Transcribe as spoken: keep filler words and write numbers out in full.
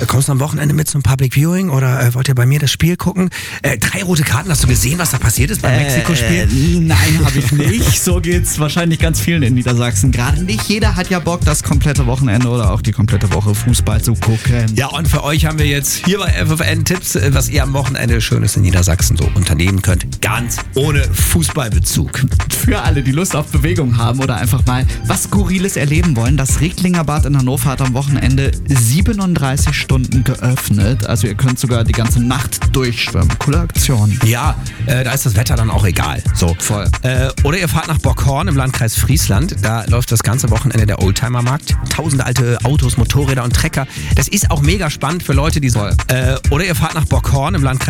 kommst du am Wochenende mit zum Public Viewing oder äh, wollt ihr bei mir das Spiel gucken? Äh, drei rote Karten, hast du gesehen, was da passiert ist beim Äh, Mexiko-Spiel? Äh, nein, habe ich nicht. So geht's wahrscheinlich ganz vielen in Niedersachsen. Gerade nicht jeder hat ja Bock, das komplette Wochenende oder auch die komplette Woche Fußball zu gucken. Ja, und für euch haben wir jetzt hier bei F F N Tipps, äh, was ihr am Wochenende Schönes in Niedersachsen so unternehmen könnt. Ganz ohne Fußballbezug. Für alle, die Lust auf Bewegung haben oder einfach mal was Skurriles erleben wollen, das Richtlinger Bad in Hannover hat am Wochenende siebenunddreißig Stunden geöffnet. Also ihr könnt sogar die ganze Nacht durchschwimmen. Coole Aktion. Ja, äh, da ist das Wetter dann auch egal. So. Voll. Äh, oder ihr fahrt nach Bockhorn im Landkreis Friesland. Da läuft das ganze Wochenende der Oldtimer-Markt. Tausende alte Autos, Motorräder und Trecker. Das ist auch mega spannend für Leute, die so. Äh, oder ihr fahrt nach Bockhorn im Landkreis